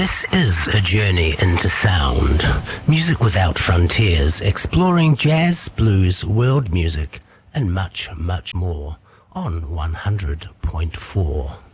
This is a journey into sound. Music without frontiers, exploring jazz, blues, world music, and much, much more on 100.4.